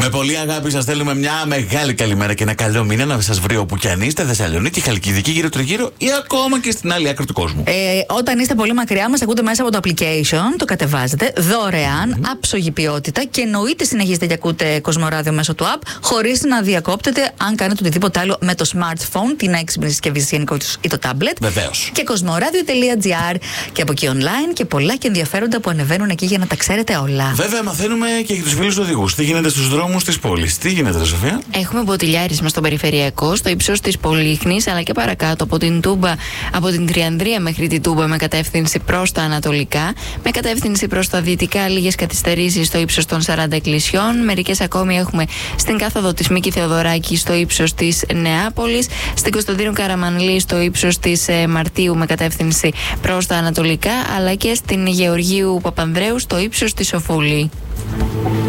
Με πολύ αγάπη σας στέλνουμε μια μεγάλη καλημέρα και ένα καλό μήνα να σας βρει όπου κι αν είστε, Θεσσαλονίκη, Χαλκιδική, γύρω-τριγύρω ή ακόμα και στην άλλη άκρη του κόσμου. Όταν είστε πολύ μακριά, μας ακούτε μέσα από το application, το κατεβάζετε δωρεάν, άψογη ποιότητα και εννοείται συνεχίζετε και ακούτε Κοσμοράδιο μέσω του app, χωρίς να διακόπτετε αν κάνετε οτιδήποτε άλλο με το smartphone, την έξυπνη συσκευή γενικώ ή το tablet. Βεβαίως. Και κοσμοράδιο.gr και από εκεί online και πολλά και ενδιαφέροντα που ανεβαίνουν εκεί για να τα ξέρετε όλα. Βέβαια, μαθαίνουμε και για τους φίλους οδηγούς. Τι γίνεται στους δρόμους της πόλης. Τι γίνεται, Σοφία? Έχουμε μποτιλιάρισμα στον περιφερειακό, στο ύψος της Πολύχνης, αλλά και παρακάτω από την Τούμπα, από την Τριανδρία μέχρι την Τούμπα με κατεύθυνση προς τα ανατολικά, με κατεύθυνση προς τα δυτικά, λίγες καθυστερήσεις στο ύψος των 40 εκκλησιών. Μερικές ακόμη έχουμε στην κάθοδο της Μίκη Θεοδωράκη στο ύψος της Νεάπολης, στην Κωνσταντίνου Καραμανλή στο ύψος της Μαρτίου με κατεύθυνση προς τα ανατολικά, αλλά και στην Γεωργίου Παπανδρέου στο ύψος της Σοφούλη.